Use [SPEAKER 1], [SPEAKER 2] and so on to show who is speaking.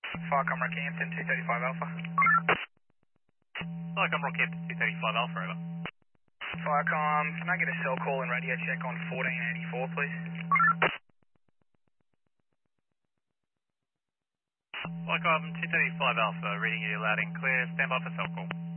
[SPEAKER 1] Firecom Rockhampton 235 Alpha.
[SPEAKER 2] Firecom Rockhampton 235 Alpha, over.
[SPEAKER 1] Firecom, can I get a cell call and radio check on 1484, please?
[SPEAKER 2] Firecom 235 Alpha, reading you loud and clear. Stand by for cell call.